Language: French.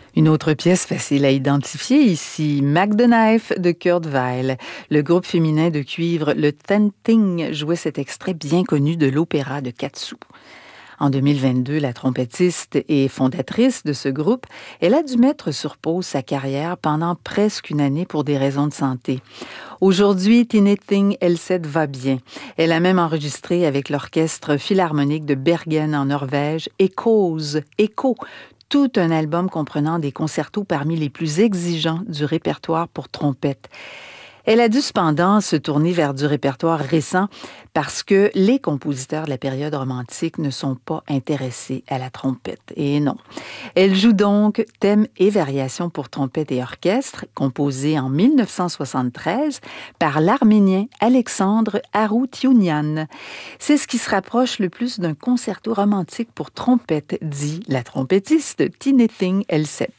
Une autre pièce facile à identifier ici, Mac the Knife de Kurt Weill. Le groupe féminin de cuivre Le Tenting jouait cet extrait bien connu de l'opéra de Katsu. En 2022, la trompettiste et fondatrice de ce groupe, elle a dû mettre sur pause sa carrière pendant presque une année pour des raisons de santé. Aujourd'hui, Tine Thing Elseth va bien. Elle a même enregistré avec l'Orchestre philharmonique de Bergen en Norvège, Echo, tout un album comprenant des concertos parmi les plus exigeants du répertoire pour trompette. Elle a dû cependant se tourner vers du répertoire récent parce que les compositeurs de la période romantique ne sont pas intéressés à la trompette. Et non. Elle joue donc thèmes et variations pour trompette et orchestre, composés en 1973 par l'Arménien Alexandre Aroutyounian. C'est ce qui se rapproche le plus d'un concerto romantique pour trompette, dit la trompettiste Tine Thing Elseth.